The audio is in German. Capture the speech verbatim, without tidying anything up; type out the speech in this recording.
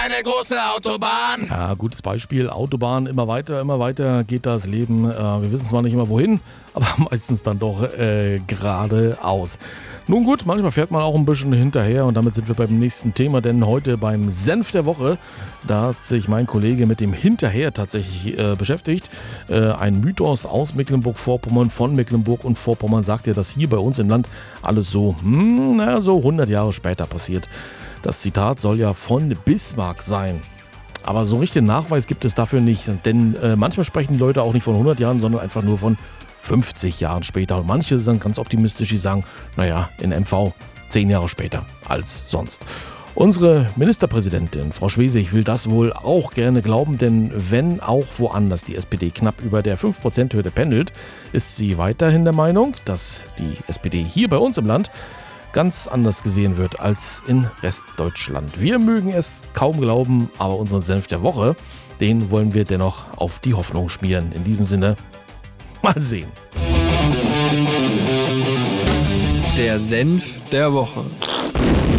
Eine große Autobahn. Ja, gutes Beispiel. Autobahn, immer weiter, immer weiter geht das Leben. Äh, wir wissen zwar nicht immer wohin, aber meistens dann doch äh, geradeaus. Nun gut, manchmal fährt man auch ein bisschen hinterher und damit sind wir beim nächsten Thema, denn heute beim Senf der Woche, da hat sich mein Kollege mit dem Hinterher tatsächlich äh, beschäftigt. Äh, ein Mythos aus Mecklenburg-Vorpommern, von Mecklenburg und Vorpommern sagt ja, dass hier bei uns im Land alles so, hm, naja, so hundert Jahre später passiert. Das Zitat soll ja von Bismarck sein. Aber so richtigen Nachweis gibt es dafür nicht, denn äh, manchmal sprechen die Leute auch nicht von hundert Jahren, sondern einfach nur von fünfzig Jahren später. Und manche sind ganz optimistisch, die sagen, naja, in M V zehn Jahre später als sonst. Unsere Ministerpräsidentin, Frau Schwesig, will das wohl auch gerne glauben, denn wenn auch woanders die S P D knapp über der fünf Prozent Hürde pendelt, ist sie weiterhin der Meinung, dass die S P D hier bei uns im Land ganz anders gesehen wird als in Restdeutschland. Wir mögen es kaum glauben, aber unseren Senf der Woche, den wollen wir dennoch auf die Hoffnung schmieren. In diesem Sinne, mal sehen. Der Senf der Woche.